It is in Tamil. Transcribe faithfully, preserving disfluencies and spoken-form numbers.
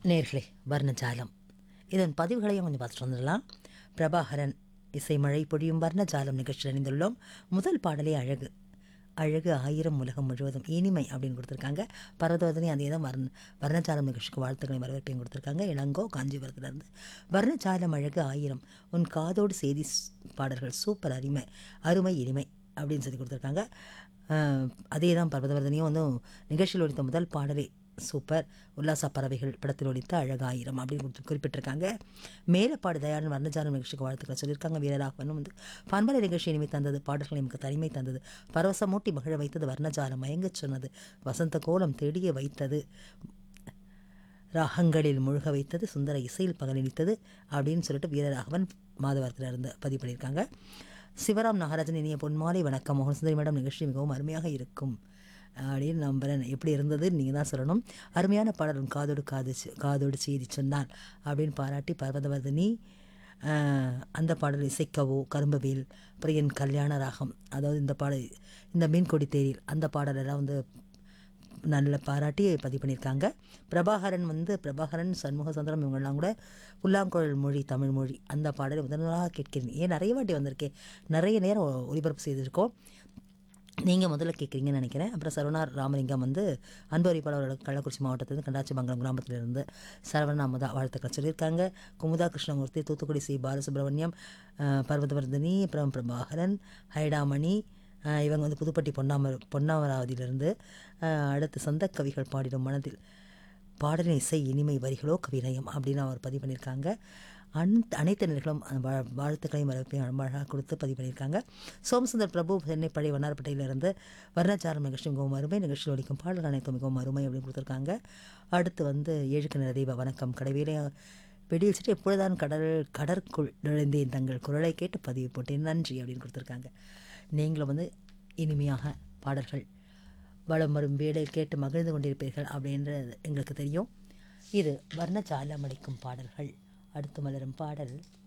நேர்களே, வர்ணஜாலம் இதன் பதிவுகளையும் கொஞ்சம் பார்த்துட்டு வந்துடலாம். பிரபாகரன் இசை மழை பொழியும் வர்ணஜாலம் நிகழ்ச்சியில் அணிந்துள்ளோம். முதல் பாடலே அழகு அழகு ஆயிரம் உலகம் முழுவதும் இனிமை அப்படின்னு கொடுத்துருக்காங்க. பரதவதனி அதே தான் வர்ண வர்ணஜாலம் நிகழ்ச்சிக்கு வாழ்த்துக்களை வரவேற்பையும் கொடுத்துருக்காங்க. இளங்கோ காஞ்சிபுரத்துலேருந்து வர்ணஜாலம் அழகு ஆயிரம் உன் காதோடு செய்தி பாடல்கள் சூப்பர் அருமை அருமை இனிமை அப்படின்னு சொல்லி கொடுத்துருக்காங்க. அதே தான் பரதவர்தனியும் வந்து நிகழ்ச்சியில் ஒழித்த முதல் பாடலே சூப்பர் உல்லாச பறவைகள் படத்தில் ஒழித்த அழகாயிரம் அப்படின்னு குறிப்பிட்டிருக்காங்க. மேலப்பாடு தயாரின் வர்ணஜாலம் நிகழ்ச்சிக்கு வாழ்த்துக்களை சொல்லியிருக்காங்க. வீரராகவனும் வந்து பண்பலை நிகழ்ச்சி இனிமை தந்தது, பாடல்கள் நமக்கு தனிமை தந்தது, பரவசமூட்டி மகிழ வைத்தது, வர்ணஜாலம் மயங்கச் சொன்னது, வசந்த கோலம் தேடிய வைத்தது, ராகங்களில் முழுக வைத்தது, சுந்தர இசையில் பகலளித்தது அப்படின்னு சொல்லிட்டு வீரராகவன் மாதவரத்தில் இருந்து பதிவு பண்ணியிருக்காங்க. சிவராம் நாகராஜன் இனிய பொன்மாலை வணக்கம். மோகன் சுந்தரி மேடம் நிகழ்ச்சி மிகவும் அருமையாக இருக்கும் அப்படின்னு நம்புகிறேன். எப்படி இருந்தது நீங்கள் தான் சொல்லணும். அருமையான பாடலும் காதோடு காது காதோடு செய்தி சொன்னான் அப்படின்னு பாராட்டி பர்வதவர்தினி அந்த பாடல் இசைக்கவோ கரும்பவேல் அப்புறம் என் கல்யாண ராகம், அதாவது இந்த பாடல் இந்த மீன்கொடி தேரில் அந்த பாடலெல்லாம் வந்து நல்ல பாராட்டி பதிவு பண்ணியிருக்காங்க. பிரபாகரன் வந்து பிரபாகரன் சண்முக சுந்தரம் இவங்கெல்லாம் கூட புல்லாங்குழல் மொழி தமிழ் மொழி அந்த பாடலை முதலாக கேட்கிறேன். ஏன் நிறைய வாட்டி வந்திருக்கேன், நிறைய நேரம் ஒளிபரப்பு செய்திருக்கோம், நீங்கள் முதல்ல கேட்குறீங்கன்னு நினைக்கிறேன். அப்புறம் சரவணா ராமலிங்கம் வந்து அன்பு அறிவிப்பாளரோட கள்ளக்குறிச்சி மாவட்டத்திலிருந்து கண்டாச்சிமங்கலம் கிராமத்திலிருந்து சரவணா அமுதா வாழ்த்துக்கள் சொல்லியிருக்காங்க. குமுதா கிருஷ்ணமூர்த்தி தூத்துக்குடி சி பாலசுப்ரமணியம் பர்வதவர்தினி அப்புறம் பிரபாகரன் ஹைடாமணி இவங்க வந்து புதுப்பட்டி பொன்னாம பொன்னாமராவதியிலிருந்து அடுத்து சொந்த கவிகள் பாடிடும் மனதில் பாடலின் இசை இனிமை வரிகளோ கவிநயம் அப்படின்னு அவர் பதிவு பண்ணியிருக்காங்க. அன் அனைத்து நேர்களும் வாழ்த்துக்களையும் வரப்பையும் அழகாக கொடுத்து பதிவு பண்ணியிருக்காங்க. சோமசுந்தர் பிரபு சென்னை பழைய வண்ணாரப்பேட்டையிலிருந்து வர்ணச்சாரம் நிகழ்ச்சி மிகவும் அருமை, நிகழ்ச்சியில் ஒழிக்கும் பாடல்கள் அனைத்தும் மிகவும் அருமை அப்படின்னு கொடுத்துருக்காங்க. அடுத்து வந்து ஏழுக்கு நிற தெய்வ வணக்கம் கடைவேலை வெடி வச்சுட்டு எப்பொழுதான் கடல் கடற்குள் நுழைந்தேன் தங்கள் குரலை கேட்டு பதிவு போட்டேன் நன்றி அப்படின்னு கொடுத்துருக்காங்க. நீங்களும் வந்து இனிமையாக பாடல்கள் வளம் வரும் வேளையில் கேட்டு மகிழ்ந்து கொண்டிருப்பீர்கள் அப்படின்றது எங்களுக்கு தெரியும். இது வர்ணஜாலம் அளிக்கும் பாடல்கள். அடுத்து மலரும் பாடல்